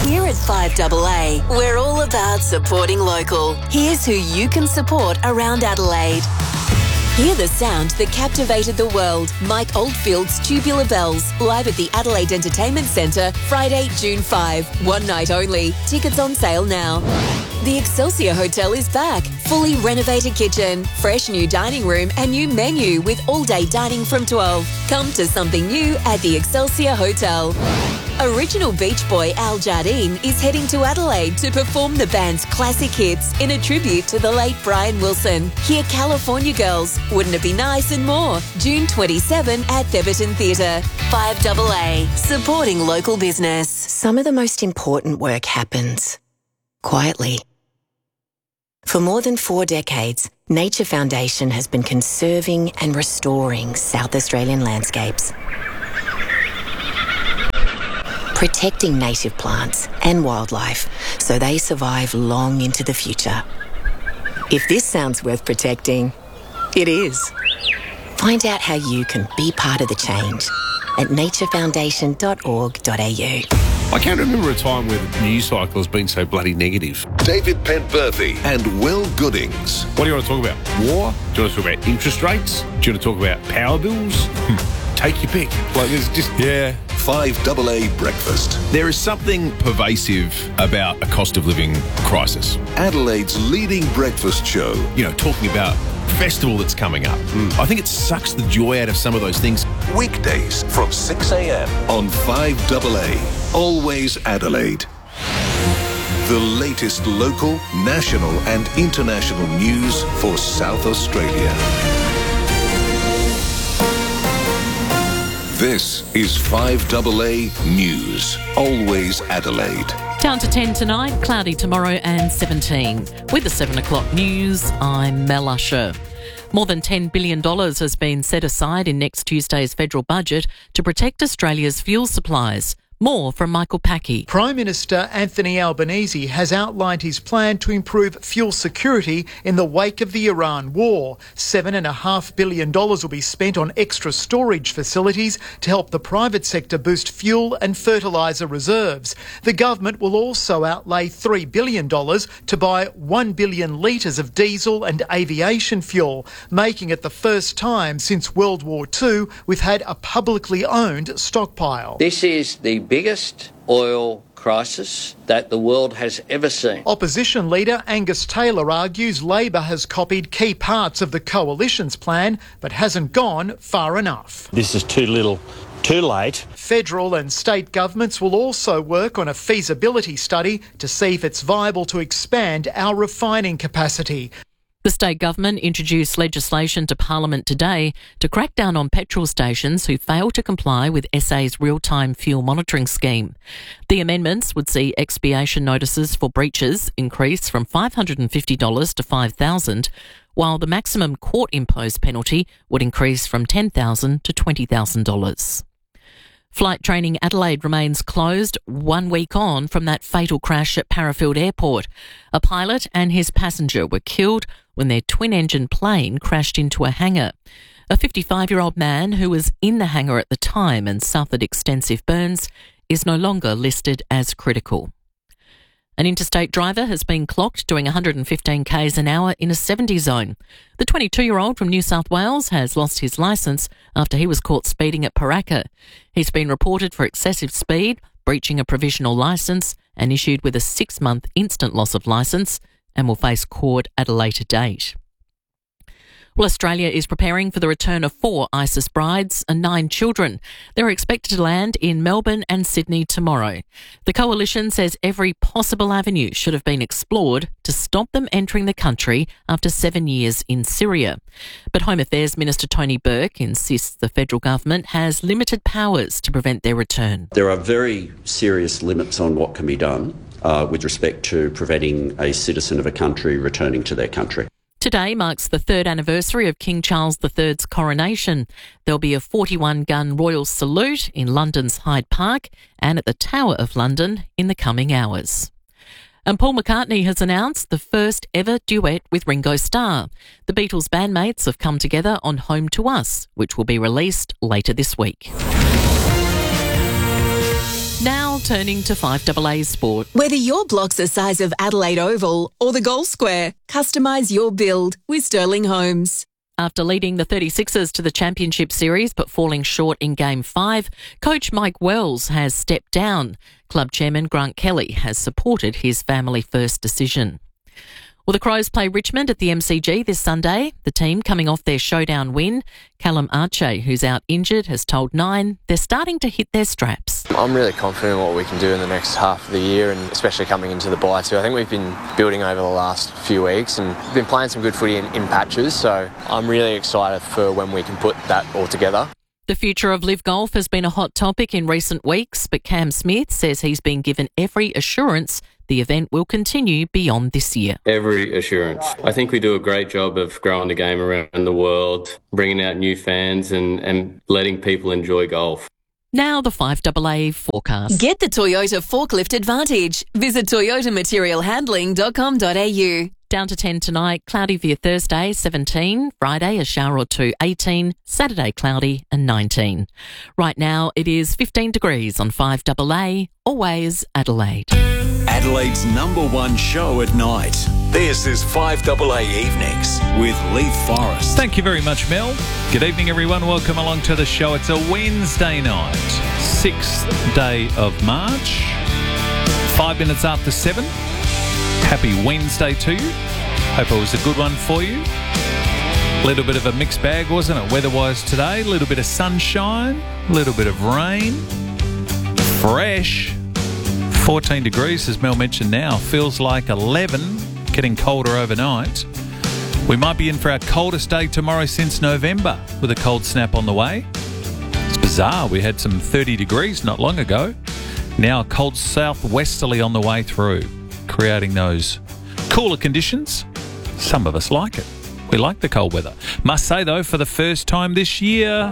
Here at 5AA, we're all about supporting local. Here's who you can support around Adelaide. Hear the sound that captivated the world. Mike Oldfield's Tubular Bells, live at the Adelaide Entertainment Centre, Friday, June 5. One night only. Tickets on sale now. The Excelsior Hotel is back. Fully renovated kitchen, fresh new dining room and new menu with all-day dining from 12. Come to something new at the Excelsior Hotel. Original Beach Boy Al Jardine is heading to Adelaide to perform the band's classic hits in a tribute to the late Brian Wilson. Hear California Girls, Wouldn't It Be Nice and more. June 27 at Theberton Theatre. 5AA, supporting local business. Some of the most important work happens quietly. For more than 4 decades, Nature Foundation has been conserving and restoring South Australian landscapes, protecting native plants and wildlife so they survive long into the future. If this sounds worth protecting, it is. Find out how you can be part of the change at naturefoundation.org.au. I can't remember a time where the news cycle has been so bloody negative. David Pentworthy and Will Goodings. What do you want to talk about? War? Do you want to talk about interest rates? Do you want to talk about power bills? Take your pick. Like, there's just... Yeah. 5AA Breakfast. There is something pervasive about a cost of living crisis. Adelaide's leading breakfast show. You know, talking about festival that's coming up. I think it sucks the joy out of some of those things. Weekdays from 6 a.m. on 5AA. Always Adelaide. The latest local, national and international news for South Australia. This is 5AA News. Always Adelaide. Down to 10 tonight, cloudy tomorrow and 17. With the 7 o'clock news, I'm Mel Usher. More than $10 billion has been set aside in next Tuesday's federal budget to protect Australia's fuel supplies. More from Michael Packey. Prime Minister Anthony Albanese has outlined his plan to improve fuel security in the wake of the Iran war. $7.5 billion will be spent on extra storage facilities to help the private sector boost fuel and fertiliser reserves. The government will also outlay $3 billion to buy 1 billion litres of diesel and aviation fuel, making it the first time since World War II we've had a publicly owned stockpile. This is the biggest oil crisis that the world has ever seen. Opposition leader Angus Taylor argues Labor has copied key parts of the coalition's plan but hasn't gone far enough. This is too little, too late. Federal and state governments will also work on a feasibility study to see if it's viable to expand our refining capacity. The state government introduced legislation to Parliament today to crack down on petrol stations who fail to comply with SA's real-time fuel monitoring scheme. The amendments would see expiation notices for breaches increase from $550 to $5,000, while the maximum court-imposed penalty would increase from $10,000 to $20,000. Flight Training Adelaide remains closed 1 week on from that fatal crash at Parafield Airport. A pilot and his passenger were killed when their twin-engine plane crashed into a hangar. A 55-year-old man who was in the hangar at the time and suffered extensive burns is no longer listed as critical. An interstate driver has been clocked doing 115 k's an hour in a 70 zone. The 22-year-old from New South Wales has lost his licence after he was caught speeding at Paraka. He's been reported for excessive speed, breaching a provisional licence and issued with a 6-month instant loss of licence and will face court at a later date. Well, Australia is preparing for the return of 4 ISIS brides and 9 children. They're expected to land in Melbourne and Sydney tomorrow. The coalition says every possible avenue should have been explored to stop them entering the country after 7 years in Syria. But Home Affairs Minister Tony Burke insists the federal government has limited powers to prevent their return. There are very serious limits on what can be done with respect to preventing a citizen of a country returning to their country. Today marks the 3rd anniversary of King Charles III's coronation. There'll be a 41-gun royal salute in London's Hyde Park and at the Tower of London in the coming hours. And Paul McCartney has announced the first ever duet with Ringo Starr. The Beatles bandmates have come together on Home to Us, which will be released later this week. Now turning to 5AA Sport. Whether your block's the size of Adelaide Oval or the Goal Square, customise your build with Sterling Homes. After leading the 36ers to the Championship Series but falling short in Game 5, coach Mike Wells has stepped down. Club chairman Grant Kelly has supported his family-first decision. Well, the Crows play Richmond at the MCG this Sunday. The team coming off their showdown win. Callum Arche, who's out injured, has told Nine they're starting to hit their straps. I'm really confident in what we can do in the next half of the year, and especially coming into the bye too. I think we've been building over the last few weeks and been playing some good footy in patches, so I'm really excited for when we can put that all together. The future of Live Golf has been a hot topic in recent weeks, but Cam Smith says he's been given every assurance the event will continue beyond this year. Every assurance. I think we do a great job of growing the game around the world, bringing out new fans and letting people enjoy golf. Now the 5AA forecast. Get the Toyota Forklift Advantage. Visit toyotamaterialhandling.com.au. Down to 10 tonight, cloudy via Thursday, 17. Friday, a shower or two, 18. Saturday, cloudy and 19. Right now, it is 15 degrees on 5AA, always Adelaide. Adelaide's #1 show at night. This is 5AA Evenings with Leith Forrest. Thank you very much, Mel. Good evening, everyone. Welcome along to the show. It's a Wednesday night, 6th day of March, 5 minutes after 7. Happy Wednesday to you. Hope it was a good one for you. A little bit of a mixed bag, wasn't it, weather-wise today? A little bit of sunshine, a little bit of rain. Fresh. 14 degrees, as Mel mentioned now. Feels like 11, getting colder overnight. We might be in for our coldest day tomorrow since November, with a cold snap on the way. It's bizarre. We had some 30 degrees not long ago. Now a cold southwesterly on the way through, creating those cooler conditions. Some of us like it. We like the cold weather. Must say, though, for the first time this year,